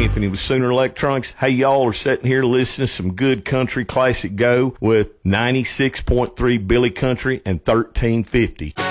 Anthony with Sooner Electronics. Hey, y'all are sitting here listening to some good country classic go with 96.3 Billy Country and 1350.